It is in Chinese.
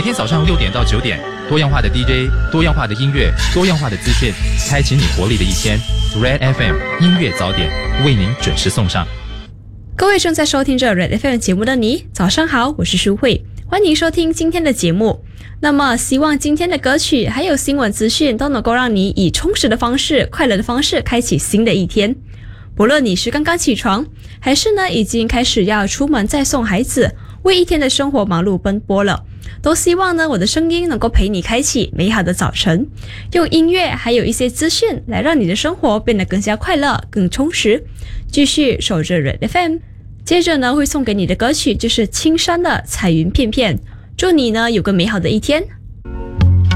每天早上6点到9点，多样化的 DJ， 多样化的音乐，多样化的资讯，开启你活力的一天。Red FM 音乐早点为您准时送上。 各位正在收听着 Red FM 节目的你，早上好，我是舒慧，欢迎收听今天的节目。那么希望今天的歌曲还有新闻资讯都能够让你以充实的方式、快乐的方式开启新的一天。不论你是刚刚起床，还是呢已经开始要出门再送孩子，为一天的生活忙碌奔波了，都希望呢我的声音能够陪你开启美好的早晨，用音乐还有一些资讯来让你的生活变得更加快乐、更充实。继续守着 Red FM， 接着呢会送给你的歌曲就是青山的彩云片片。祝你呢有个美好的一天，